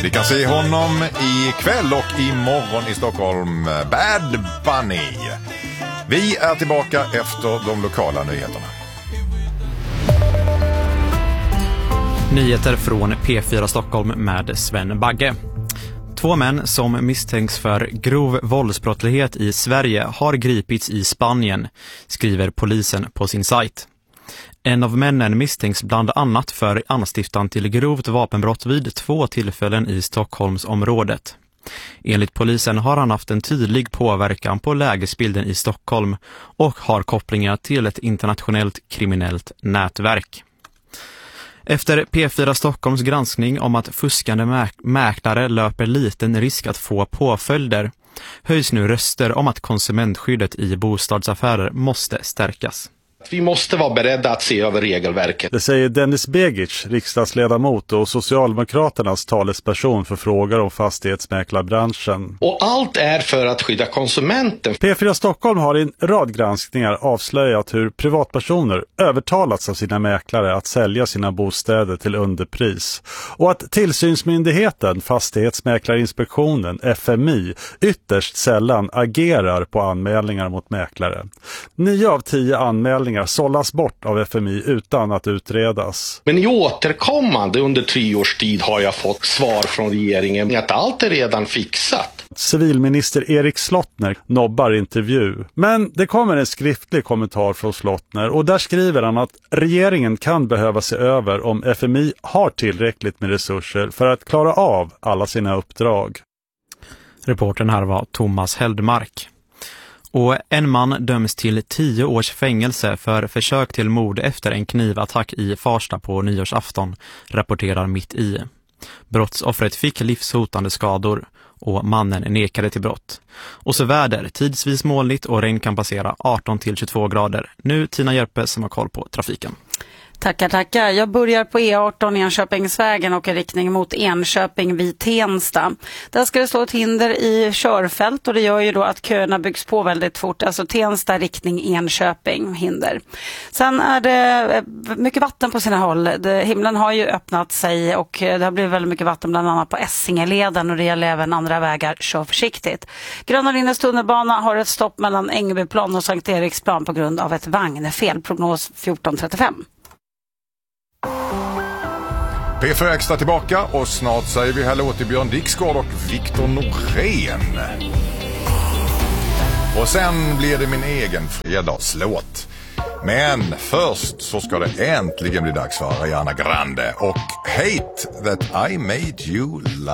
Vi kan se honom ikväll och imorgon i Stockholm. Bad Bunny. Vi är tillbaka efter de lokala nyheterna. Nyheter från P4 Stockholm med Sven Bagge. 2 män som misstänks för grov våldsbrottslighet i Sverige har gripits i Spanien, skriver polisen på sin sajt. En av männen misstänks bland annat för anstiftan till grovt vapenbrott vid 2 tillfällen i Stockholmsområdet. Enligt polisen har han haft en tydlig påverkan på lägesbilden i Stockholm och har kopplingar till ett internationellt kriminellt nätverk. Efter P4 Stockholms granskning om att fuskande mäklare löper liten risk att få påföljder höjs nu röster om att konsumentskyddet i bostadsaffärer måste stärkas. Vi måste vara beredda att se över regelverket. Det säger Dennis Begic, riksdagsledamot och Socialdemokraternas talesperson för frågor om fastighetsmäklarbranschen. Och allt är för att skydda konsumenten. P4 Stockholm har i en rad granskningar avslöjat hur privatpersoner övertalats av sina mäklare att sälja sina bostäder till underpris. Och att tillsynsmyndigheten, Fastighetsmäklarinspektionen, FMI, ytterst sällan agerar på anmälningar mot mäklare. 9 av 10 anmälningar sållas bort av FMI utan att utredas. Men i återkommande under 3 års tid har jag fått svar från regeringen att allt är redan fixat. Civilminister Erik Slottner nobbar intervju. Men det kommer en skriftlig kommentar från Slottner och där skriver han att regeringen kan behöva se över om FMI har tillräckligt med resurser för att klara av alla sina uppdrag. Reportern här var Thomas Heldmark. Och en man döms till 10 års fängelse för försök till mord efter en knivattack i Farsta på nyårsafton, rapporterar Mitt i. Brottsoffret fick livshotande skador och mannen nekade till brott. Och så väder, tidsvis molnigt och regn kan passera 18-22 grader. Nu Tina Järpe som har koll på trafiken. Tackar. Jag börjar på E18 Enköpingsvägen och i riktning mot Enköping vid Tensta. Där ska det slå ett hinder i körfält och det gör ju då att köerna byggs på väldigt fort. Alltså Tensta riktning Enköping hinder. Sen är det mycket vatten på sina håll. Himlen har ju öppnat sig och det har blivit väldigt mycket vatten bland annat på Essingeleden och det gäller även andra vägar. Kör försiktigt. Gröna Linjes tunnelbana har ett stopp mellan Ängbyplan och Sankt Eriksplan på grund av ett vagnfel. Prognos 14:35. P4 Extra tillbaka och snart säger vi hallå till Björn Dixgård och Viktor Norén. Och sen blir det min egen fredagslåt. Men först så ska det äntligen bli dags för Ariana Grande och Hate That I Made You Love.